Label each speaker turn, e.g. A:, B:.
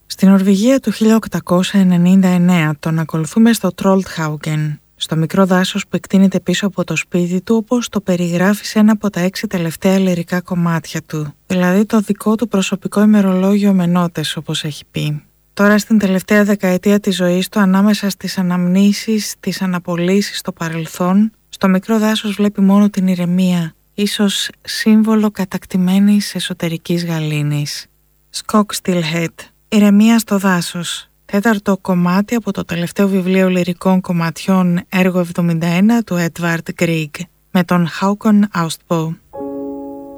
A: Στην Νορβηγία του 1899 τον ακολουθούμε στο Trollhaugen, στο μικρό δάσος που εκτείνεται πίσω από το σπίτι του, όπως το περιγράφει σε ένα από τα 6 τελευταία λυρικά κομμάτια του, δηλαδή το δικό του προσωπικό ημερολόγιο με νότες, όπως έχει πει. Τώρα στην τελευταία δεκαετία της ζωής του, ανάμεσα στις αναμνήσεις, τις αναπολύσεις στο παρελθόν, στο μικρό δάσος βλέπει μόνο την ηρεμία, ίσως σύμβολο κατακτημένης εσωτερικής γαλήνης. Skogstillhet, ηρεμία στο δάσος. 4ο κομμάτι από το τελευταίο βιβλίο λυρικών κομματιών έργο 71 του Edvard Grieg με τον Håkon Austbo.